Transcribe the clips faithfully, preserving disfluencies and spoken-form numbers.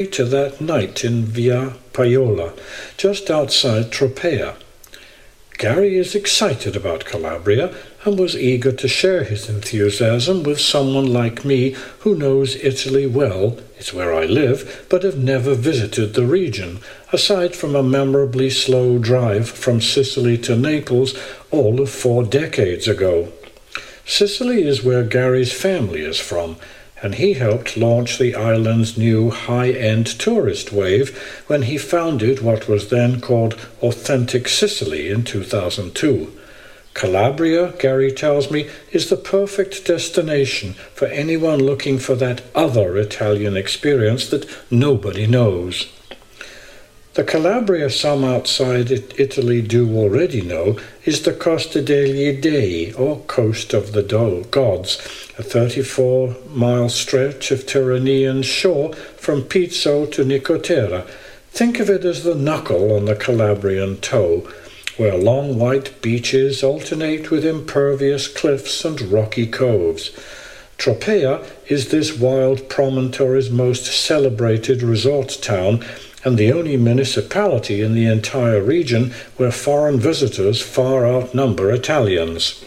to that night in Via Paiola, just outside Tropea. Gary is excited about Calabria and was eager to share his enthusiasm with someone like me who knows Italy well, it's where I live, but have never visited the region, aside from a memorably slow drive from Sicily to Naples all of four decades ago. Sicily is where Gary's family is from, and he helped launch the island's new high-end tourist wave when he founded what was then called Authentic Sicily in two thousand two. Calabria, Gary tells me, is the perfect destination for anyone looking for that other Italian experience that nobody knows. The Calabria some outside Italy do already know is the Costa degli Dei, or Coast of the Gods, a thirty-four mile stretch of Tyrrhenian shore from Pizzo to Nicotera. Think of it as the knuckle on the Calabrian toe, where long white beaches alternate with impervious cliffs and rocky coves. Tropea is this wild promontory's most celebrated resort town, and the only municipality in the entire region where foreign visitors far outnumber Italians.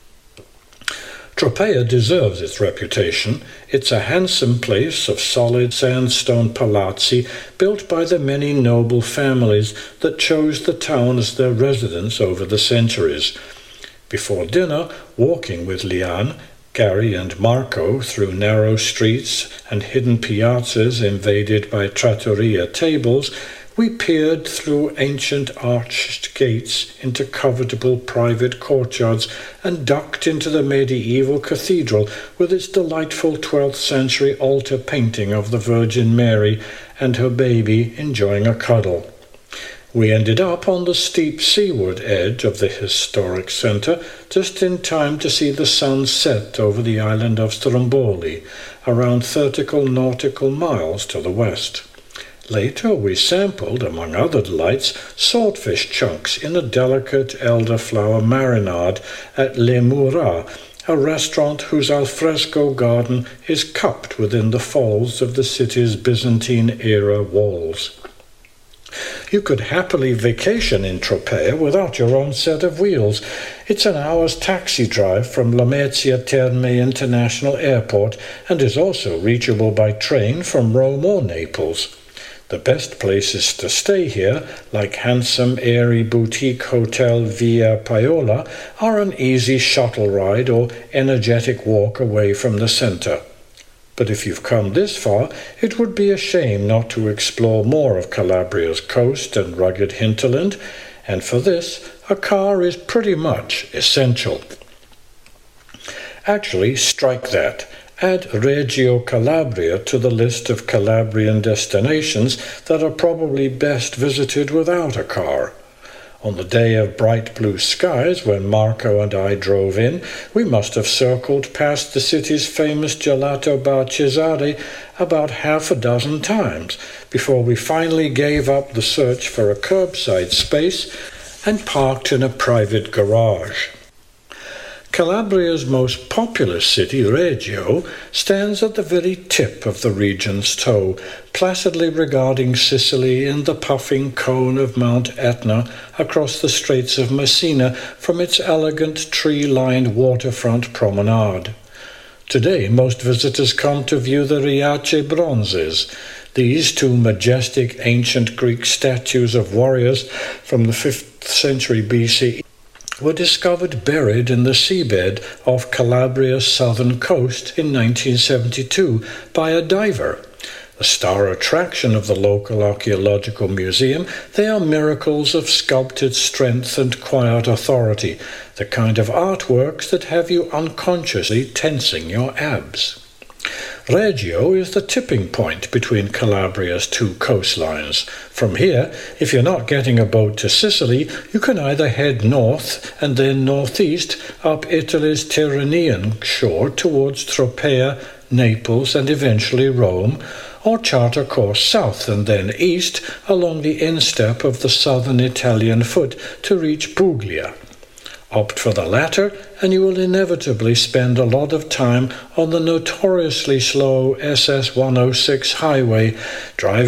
Tropea deserves its reputation. It's a handsome place of solid sandstone palazzi built by the many noble families that chose the town as their residence over the centuries. Before dinner, walking with Liane, Gary and Marco through narrow streets and hidden piazzas invaded by trattoria tables, we peered through ancient arched gates into covetable private courtyards and ducked into the medieval cathedral with its delightful twelfth century altar painting of the Virgin Mary and her baby enjoying a cuddle. We ended up on the steep seaward edge of the historic centre, just in time to see the sun set over the island of Stromboli, around thirty nautical miles to the west. Later we sampled, among other delights, swordfish chunks in a delicate elderflower marinade at Le Murat, a restaurant whose alfresco garden is cupped within the folds of the city's Byzantine-era walls. You could happily vacation in Tropea without your own set of wheels. It's an hour's taxi drive from Lamezia Terme International Airport and is also reachable by train from Rome or Naples. The best places to stay here, like handsome, airy boutique hotel Via Paiola, are an easy shuttle ride or energetic walk away from the centre. But if you've come this far, it would be a shame not to explore more of Calabria's coast and rugged hinterland, and for this, a car is pretty much essential. Actually, strike that. Add Reggio Calabria to the list of Calabrian destinations that are probably best visited without a car. On the day of bright blue skies, when Marco and I drove in, we must have circled past the city's famous Gelato Bar Cesare about half a dozen times before we finally gave up the search for a curbside space and parked in a private garage. Calabria's most populous city, Reggio, stands at the very tip of the region's toe, placidly regarding Sicily and the puffing cone of Mount Etna across the Straits of Messina from its elegant tree-lined waterfront promenade. Today, most visitors come to view the Riace Bronzes. These two majestic ancient Greek statues of warriors from the fifth century B C E were discovered buried in the seabed off Calabria's southern coast in nineteen seventy-two by a diver. The star attraction of the local archaeological museum, they are miracles of sculpted strength and quiet authority, the kind of artworks that have you unconsciously tensing your abs. Reggio is the tipping point between Calabria's two coastlines. From here, if you're not getting a boat to Sicily, you can either head north and then northeast up Italy's Tyrrhenian shore towards Tropea, Naples, and eventually Rome, or chart a course south and then east along the instep of the southern Italian foot to reach Puglia. Opt for the latter, and you will inevitably spend a lot of time on the notoriously slow S S one oh six highway, driving